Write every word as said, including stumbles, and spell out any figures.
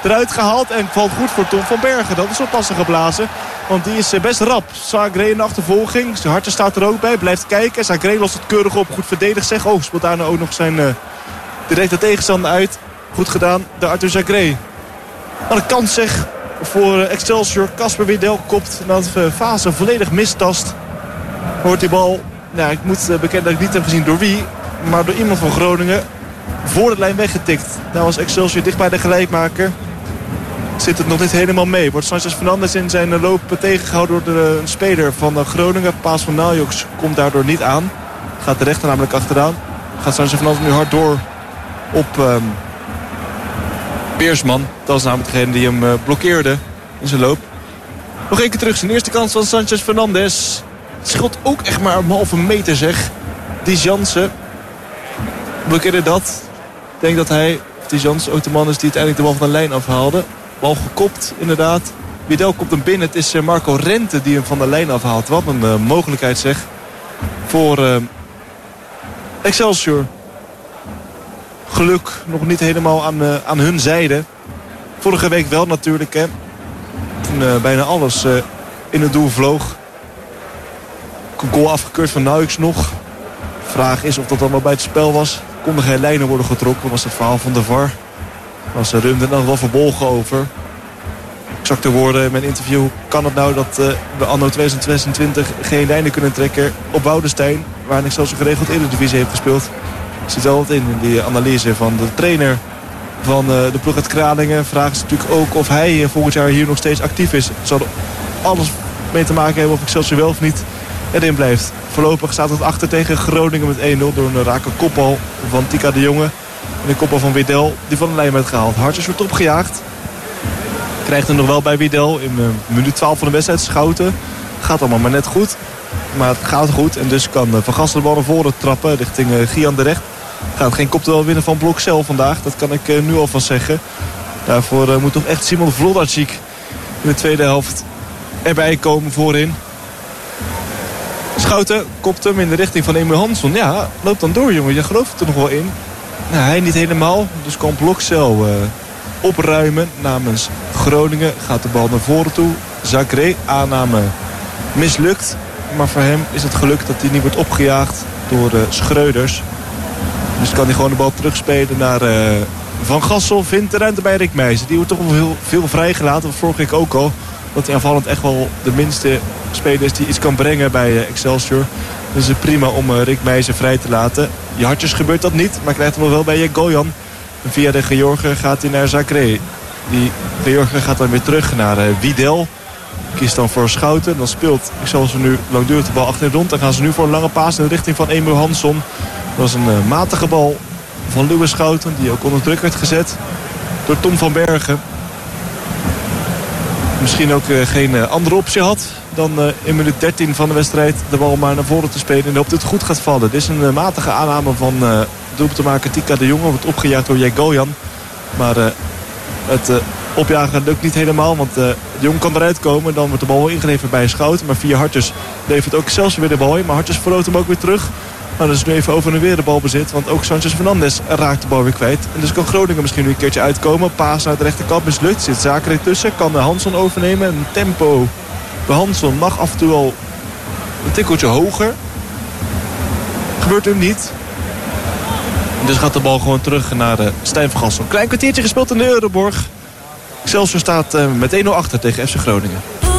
eruit gehaald. En valt goed voor Tom van Bergen. Dat is oppassen geblazen. Want die is best rap. Zagré in de achtervolging. Zijn Hartjes staat er ook bij. Blijft kijken. Zagré lost het keurig op. Goed verdedigd zeg. Oh, speelt daar nou ook nog zijn uh, directe tegenstander uit. Goed gedaan door Arthur Zagré. Wat een kans zeg voor uh, Excelsior. Casper Widel kopt nadat uh, Fase volledig mistast. Hoort die bal. Nou, ik moet uh, bekennen dat ik niet heb gezien door wie. Maar door iemand van Groningen voor de lijn weggetikt. Daar was Excelsior dicht bij de gelijkmaker. Zit het nog niet helemaal mee. Wordt Sanchez Fernandes in zijn loop tegengehouden door de uh, speler van uh, Groningen. Paas van Naljoks komt daardoor niet aan. Gaat de rechter namelijk achteraan. Gaat Sanchez Fernandes nu hard door op um, Peersman. Dat was namelijk degene die hem uh, blokkeerde in zijn loop. Nog één keer terug. Zijn eerste kans van Sanchez Fernandes. Schot ook echt maar een halve meter zeg. Die Jansen blokkeerde dat. Ik denk dat hij, of die Jansen ook de man is die uiteindelijk de bal van de lijn afhaalde. Bal gekopt inderdaad. Widel komt hem binnen. Het is Marco Rente die hem van de lijn afhaalt. Wat een uh, mogelijkheid zeg. Voor uh, Excelsior. Geluk nog niet helemaal aan, uh, aan hun zijde. Vorige week wel natuurlijk. Hè. Toen uh, bijna alles uh, in het doel vloog. Een goal afgekeurd van Nuyks nog. Vraag is of dat allemaal bij het spel was. Konden geen lijnen worden getrokken. Was het verhaal van de V A R. Was er Rumden dan wel verbolgen over. Exacte woorden in mijn interview. Kan het nou dat uh, we anno twintig tweeëntwintig geen lijnen kunnen trekken op Woudenstein. Waar ik zelfs een geregeld Eredivisie heeft gespeeld. Zit wel wat in, in die analyse van de trainer van uh, de ploeg uit Kralingen. Vragen ze natuurlijk ook of hij uh, volgend jaar hier nog steeds actief is. Het zal er alles mee te maken hebben of Excelsior wel of niet erin blijft. Voorlopig staat het achter tegen Groningen met één nul door een rake kopbal van Tika de Jonge. En de kopbal van Widel die van de lijn werd gehaald. Hartjes wordt opgejaagd. Krijgt hem nog wel bij Widel in uh, minuut twaalf van de wedstrijd. Schouten. Gaat allemaal maar net goed. Maar het gaat goed. En dus kan uh, Van Gastel de bal naar voren trappen richting uh, Gian de Recht. Gaat geen kopduel winnen van Blokcel vandaag. Dat kan ik uh, nu alvast zeggen. Daarvoor uh, moet toch echt Simon Vlodacik in de tweede helft erbij komen voorin. Schouten kopt hem in de richting van Emil Hansson. Ja, loopt dan door jongen. Je gelooft er nog wel in. Nou, hij niet helemaal. Dus kan Blokcel uh, opruimen namens Groningen. Gaat de bal naar voren toe. Zagré, aanname mislukt. Maar voor hem is het geluk dat hij niet wordt opgejaagd door uh, Schreuders. Dus kan hij gewoon de bal terugspelen naar uh, Van Gassel. Vindt de ruimte bij Rick Meijsen. Die wordt toch wel veel, veel vrijgelaten. Vorige week ook al. Dat hij aanvallend echt wel de minste speler is die iets kan brengen bij uh, Excelsior. Dus het is prima om uh, Rick Meijsen vrij te laten. Je Hartjes gebeurt dat niet. Maar krijgt hem wel bij Gojan. En via de Georgen gaat hij naar Zagré. Die Georgen gaat dan weer terug naar uh, Widel. Kiest dan voor Schouten. Dan speelt Excelsior nu langdurig de bal achter rond. En gaan ze nu voor een lange paas in de richting van Emil Hansson. Dat was een uh, matige bal van Louis Schouten. Die ook onder druk werd gezet door Tom van Bergen. Misschien ook uh, geen uh, andere optie had dan uh, in minuut dertien van de wedstrijd de bal maar naar voren te spelen. En hoop dat het goed gaat vallen. Dit is een uh, matige aanname van uh, doelpuntenmaker Tika de Jonge. Wordt opgejaagd door Jegojan. Maar uh, het uh, opjagen lukt niet helemaal. Want uh, de Jong kan eruit komen. Dan wordt de bal wel ingeleverd bij Schouten. Maar via Hartjes levert ook zelfs weer de bal in. Maar Hartjes verloot hem ook weer terug. Nou, dat is nu even over en weer de balbezit. Want ook Sanchez Fernandes raakt de bal weer kwijt. En dus kan Groningen misschien nu een keertje uitkomen. Paas naar de rechterkant mislukt. Zit Zaken ertussen. Kan de Hansson overnemen. Een tempo bij Hansson mag af en toe al een tikkeltje hoger. Gebeurt hem niet. En dus gaat de bal gewoon terug naar uh, Stijn van Gassel. Klein kwartiertje gespeeld in de Euroborg. Excelsior staat uh, met één nul achter tegen F C Groningen.